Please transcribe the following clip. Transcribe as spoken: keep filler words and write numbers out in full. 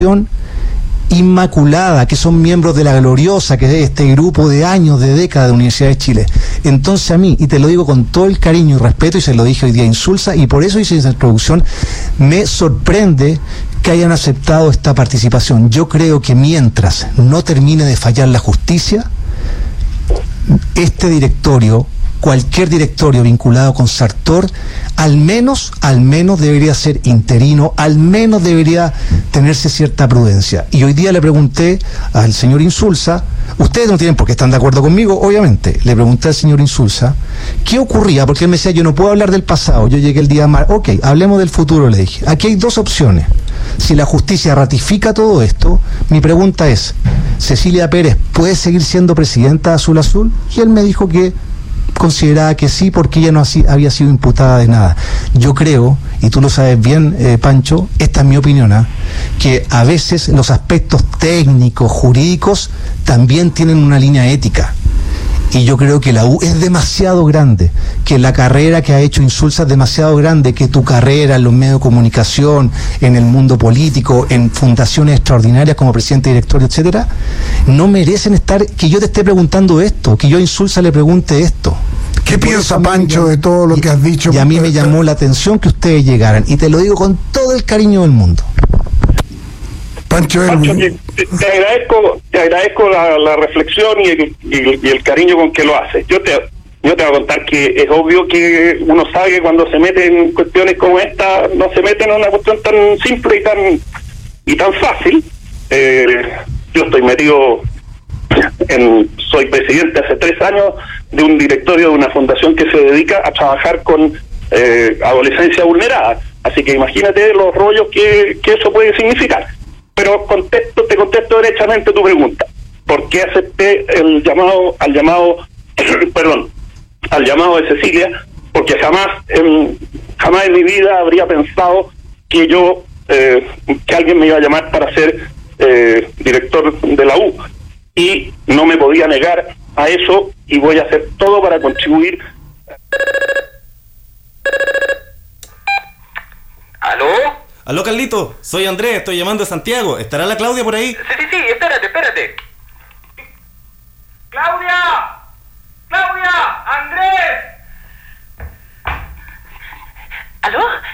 inmaculada, que son miembros de la gloriosa, que es este grupo de años, de décadas de Universidad de Chile. Entonces a mí, y te lo digo con todo el cariño y respeto, y se lo dije hoy día a Insulza, y por eso hice esa introducción, me sorprende que hayan aceptado esta participación. Yo creo que mientras no termine de fallar la justicia, este directorio, cualquier directorio vinculado con Sartor, al menos, al menos debería ser interino, al menos debería tenerse cierta prudencia. Y hoy día le pregunté al señor Insulza, ustedes no tienen por qué estar de acuerdo conmigo, obviamente, le pregunté al señor Insulza, ¿qué ocurría? Porque él me decía, yo no puedo hablar del pasado, yo llegué el día más, ok, hablemos del futuro, le dije. Aquí hay dos opciones. Si la justicia ratifica todo esto, mi pregunta es, ¿Cecilia Pérez puede seguir siendo presidenta de Azul Azul? Y él me dijo que consideraba que sí, porque ella no había sido imputada de nada. Yo creo, y tú lo sabes bien, eh, Pancho, esta es mi opinión, ¿eh? que a veces los aspectos técnicos, jurídicos, también tienen una línea ética. Y yo creo que la U es demasiado grande, que la carrera que ha hecho Insulza es demasiado grande, que tu carrera en los medios de comunicación, en el mundo político, en fundaciones extraordinarias como presidente, directorio, etcétera, no merecen estar, que yo te esté preguntando esto, que yo a Insulza le pregunte esto. ¿Qué piensa Pancho de todo lo que has dicho? Y a mí me llamó la atención que ustedes llegaran, y te lo digo con todo el cariño del mundo. Pancho, Pancho te, te agradezco, te agradezco la, la reflexión y el, y, el, y el cariño con que lo haces. Yo te, yo te voy a contar que es obvio que uno sabe que cuando se mete en cuestiones como esta, no se mete en una cuestión tan simple y tan y tan fácil. Eh, yo estoy metido en, soy presidente hace tres años de un directorio de una fundación que se dedica a trabajar con eh, adolescencia vulnerada. Así que imagínate los rollos que, que eso puede significar. Pero contesto, te contesto derechamente tu pregunta. ¿Por qué acepté el llamado, al llamado, perdón, al llamado de Cecilia? Porque jamás, en, jamás en mi vida habría pensado que yo, eh, que alguien me iba a llamar para ser eh, director de la U. Y no me podía negar a eso y voy a hacer todo para contribuir. ¿Aló? Aló, Carlito, soy Andrés, estoy llamando de Santiago. ¿Estará la Claudia por ahí? Sí, sí, sí, espérate, espérate. ¡Claudia! ¡Claudia! ¡Andrés! ¿Aló?